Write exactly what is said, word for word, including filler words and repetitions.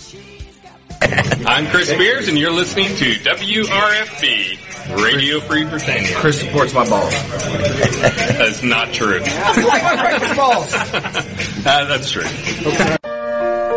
I'm Chris Spears, and you're listening to W R F B, Radio Free Britannia. Chris supports my balls. That's not true. I like my breakfast balls. uh, that's true. Okay.